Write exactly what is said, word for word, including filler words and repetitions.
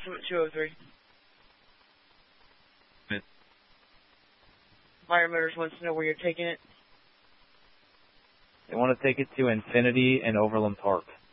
Summit two oh three. Good. Fire Motors wants to know where you're taking it. They want to take it to Infinity and Overland Park.